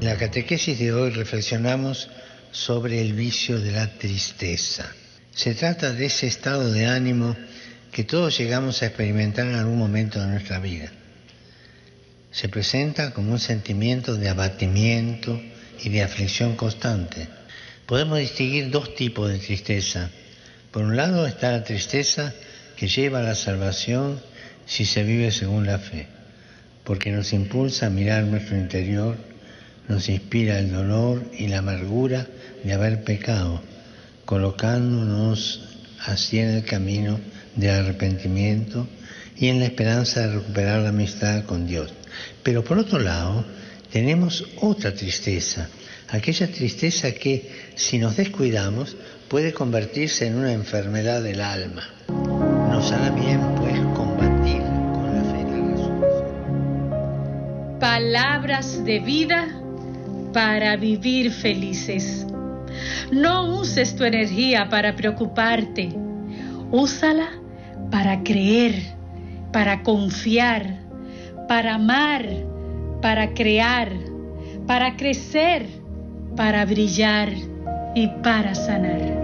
En la catequesis de hoy reflexionamos sobre el vicio de la tristeza. Se trata de ese estado de ánimo que todos llegamos a experimentar en algún momento de nuestra vida. Se presenta como un sentimiento de abatimiento y de aflicción constante. Podemos distinguir dos tipos de tristeza. Por un lado está la tristeza que lleva a la salvación si se vive según la fe, porque nos impulsa a mirar nuestro interior, nos inspira el dolor y la amargura de haber pecado, colocándonos así en el camino del arrepentimiento y en la esperanza de recuperar la amistad con Dios. Pero por otro lado, tenemos otra tristeza, aquella tristeza que, si nos descuidamos, puede convertirse en una enfermedad del alma. Nos hará bien, pues, combatir con la fe y la resurrección. Palabras de vida para vivir felices. No uses tu energía para preocuparte. Úsala para creer, para confiar, para amar, para crear, para crecer, para brillar y para sanar.